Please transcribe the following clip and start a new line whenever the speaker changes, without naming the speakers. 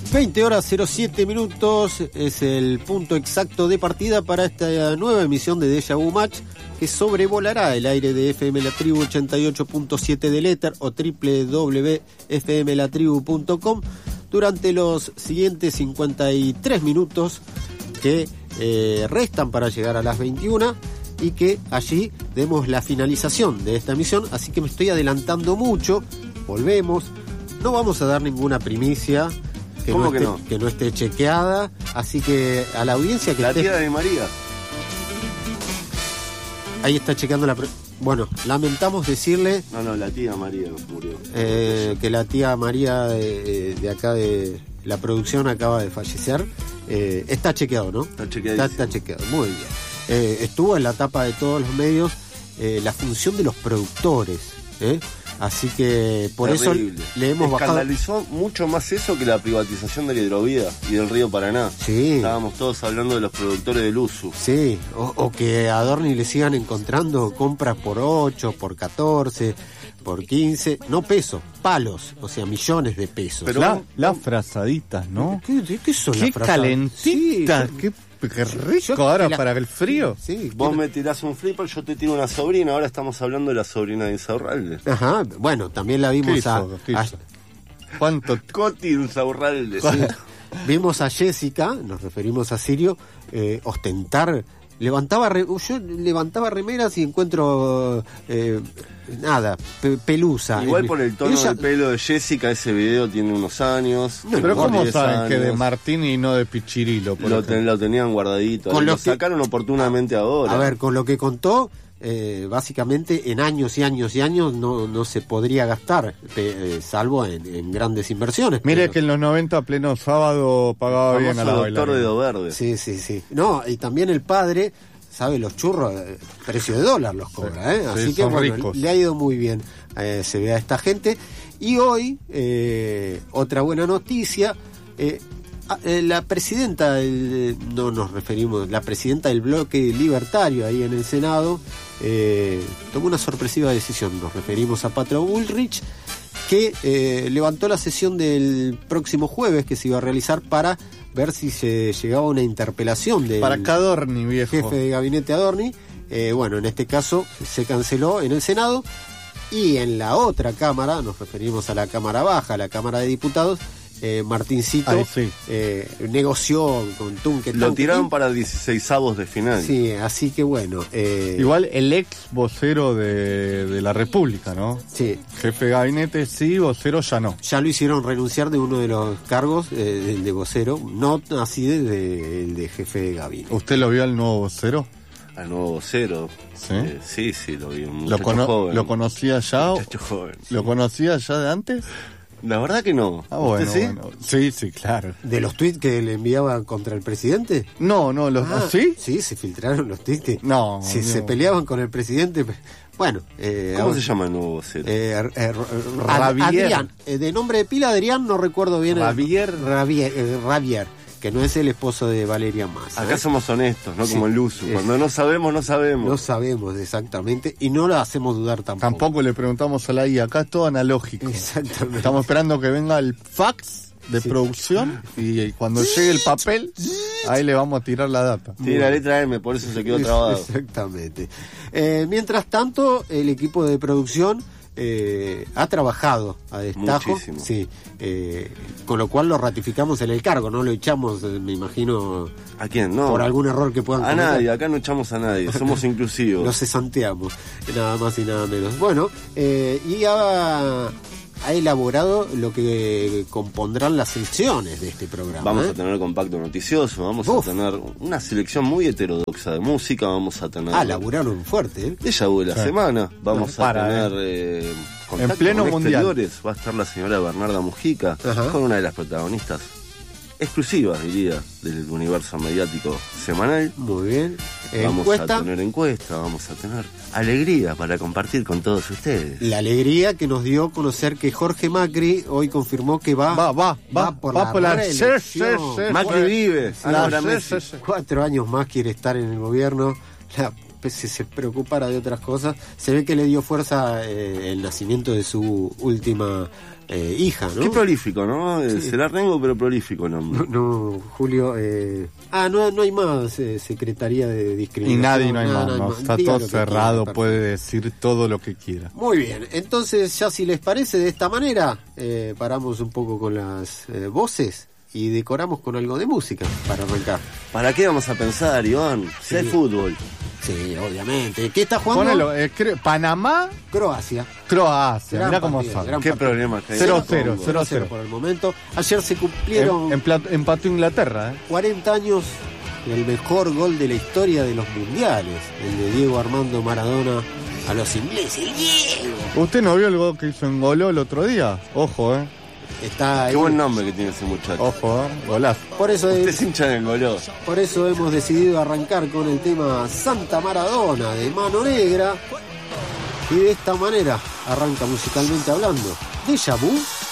20:07 es el punto exacto de partida para esta nueva emisión de Deja Vu Match, que sobrevolará el aire de FM La Tribu 88.7 del éter o www.fmlatribu.com durante los siguientes 53 minutos que restan para llegar a las 21 y que allí demos la finalización de esta emisión, así que me estoy adelantando mucho. Volvemos, no vamos a dar ninguna primicia que no esté chequeada, así que a la audiencia que
la
esté...
tía de María.
Ahí está chequeando la... Bueno, lamentamos decirle...
No, la tía María murió.
Que la tía María de acá de la producción acaba de fallecer. Está chequeado, ¿no?
Está chequeado.
Está chequeado, muy bien. Estuvo en la tapa de todos los medios la función de los productores, así que por
terrible.
Eso le hemos
escandalizó
bajado
mucho más eso que la privatización de la hidrovía y del río Paraná.
Sí.
Estábamos todos hablando de los productores del USU.
Sí, o que a Adorni le sigan encontrando compras por 8, por 14, por 15, no pesos, palos, o sea, millones de pesos.
Pero las frazaditas, ¿no?
¿Qué son las frazadas?
Calentitas,
sí,
qué rico ahora para el frío.
Sí,
vos me tirás un flipper, yo te tiro una sobrina. Ahora estamos hablando de la sobrina de Insaurralde.
Ajá, bueno, también la vimos
¿Qué hizo? ¿Cuánto?
Coti Insaurralde.
Sí. Vimos a Jessica, nos referimos a Sirio, ostentar. Yo levantaba remeras y encuentro pelusa.
Igual por el tono del pelo de Jessica, ese video tiene unos años.
Pero ¿cómo saben que de Martín y no de Pichirilo?
Lo tenían guardadito. Lo sacaron oportunamente ahora.
A ver, con lo que contó, básicamente en años y años y años no se podría gastar, salvo en grandes inversiones.
Mire que en los 90 pleno sábado pagaba bien a la bailarina.
Doctor Dedo Verde.
Sí. No, y también el padre, sabe, los churros, precio de dólar los cobra, así
sí,
que bueno,
ricos.
le ha ido muy bien, se ve a esta gente. Y hoy, otra buena noticia, la presidenta, la presidenta del bloque libertario ahí en el Senado, tomó una sorpresiva decisión. Nos referimos a Pato Bullrich, que levantó la sesión del próximo jueves que se iba a realizar para ver si se llegaba a una interpelación del
para Adorni, viejo
jefe de gabinete Adorni. Bueno, en este caso se canceló en el Senado, y en la otra Cámara, nos referimos a la Cámara Baja, la Cámara de Diputados, Martincito negoció con Tunque.
Lo tiraron para 16avos de final.
Sí, así que bueno.
Igual el ex vocero de la República, ¿no?
Sí.
Jefe de gabinete sí, vocero ya no.
Ya lo hicieron renunciar de uno de los cargos, del de vocero, no así el de jefe de gabinete.
¿Usted lo vio al nuevo vocero?
Al nuevo vocero.
Sí,
sí, lo vi. Un muchacho joven.
¿Lo conocía ya?
Muchacho joven.
¿Lo conocía ya de antes?
La verdad que no.
Bueno,
sí?
Bueno. Sí, claro.
¿De los tweets que le enviaban contra el presidente?
No, ¿sí?
Sí, se filtraron los tweets que se peleaban con el presidente. Bueno.
¿Cómo se llama el nuevo vocero?
Adrián. De nombre de pila, Adrián, no recuerdo bien.
Ravier,
que no es el esposo de Valeria Massa.
Acá somos honestos, no
sí,
como el USU. Cuando no sabemos, no sabemos.
No sabemos exactamente, y no lo hacemos dudar tampoco.
Tampoco le preguntamos a la IA, acá es todo analógico.
Exactamente.
Estamos esperando que venga el fax de producción y cuando llegue el papel, ahí le vamos a tirar la data.
Sí, la letra M, por eso se quedó trabado.
Exactamente. Mientras tanto, el equipo de producción ha trabajado a destajo.
Muchísimo.
Sí, con lo cual lo ratificamos en el cargo, no lo echamos, me imagino.
¿A quién? No.
Por algún error que puedan cometer.
A nadie, acá no echamos a nadie, somos inclusivos.
Lo cesanteamos, nada más y nada menos. Bueno, y ha elaborado lo que compondrán las secciones de este programa.
Vamos a tener compacto noticioso, vamos a tener una selección muy heterodoxa de música, vamos a tener...
laburaron fuerte,
Deja Vu de la semana, vamos a tener...
en pleno
con
mundial.
Exteriores. Va a estar la señora Bernarda Mujica, con una de las protagonistas exclusivas, diría, del universo mediático semanal.
Muy bien.
Vamos a tener encuesta, vamos a tener alegría para compartir con todos ustedes.
La alegría que nos dio conocer que Jorge Macri hoy confirmó que va por la reelección.
Macri vive.
4 años más quiere estar en el gobierno. Si se preocupara de otras cosas, se ve que le dio fuerza el nacimiento de su última hija, ¿no?
Qué prolífico, ¿no? Sí. Será Rengo, pero prolífico el nombre.
No, Julio. No hay más Secretaría de Discriminación.
Y nadie, no hay más. Está todo cerrado, puede decir todo lo que quiera.
Muy bien, entonces ya si les parece de esta manera, paramos un poco con las voces y decoramos con algo de música para arrancar.
¿Para qué vamos a pensar, Iván? Si hay fútbol.
Sí, obviamente. ¿Qué está jugando?
Ponelo, Panamá,
Croacia.
Mirá cómo son.
¿Qué problema que hay?
0-0
por el momento. Ayer se cumplieron
empató Inglaterra,
40 años del mejor gol de la historia de los mundiales, el de Diego Armando Maradona a los ingleses. ¡Diego!
¿Usted no vio el gol que hizo en Goló el otro día? Ojo,
Está ahí.
Qué buen nombre que tiene ese muchacho.
Ojo, golazo.
Por eso
Usted es hincha del Goló.
Por eso hemos decidido arrancar con el tema Santa Maradona de Mano Negra. Y de esta manera arranca musicalmente hablando Déjà Vu